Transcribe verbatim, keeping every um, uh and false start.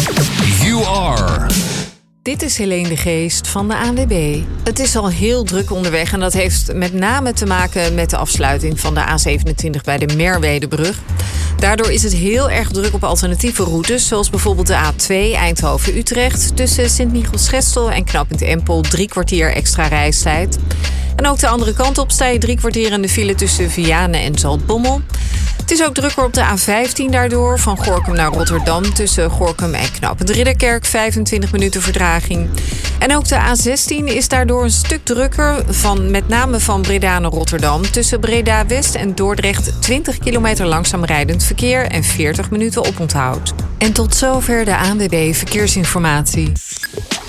You are. Dit is Helene de Geest van de A N W B. Het is al heel druk onderweg en dat heeft met name te maken met de afsluiting van de A zevenentwintig bij de Merwedebrug. Daardoor is het heel erg druk op alternatieve routes, zoals bijvoorbeeld de A twee Eindhoven-Utrecht tussen Sint-Michiels-Gestel en knooppunt Empel drie kwartier extra reistijd. En ook de andere kant op sta je drie kwartier in de file tussen Vianen en Zaltbommel. Het is ook drukker op de A vijftien daardoor, van Gorinchem naar Rotterdam tussen Gorinchem en knooppunt Ridderkerk, vijfentwintig minuten vertraging. En ook de A zestien is daardoor een stuk drukker, van, met name van Breda naar Rotterdam tussen Breda-West en Dordrecht, twintig kilometer langzaam rijdend verkeer en veertig minuten oponthoud. En tot zover de A N W B Verkeersinformatie.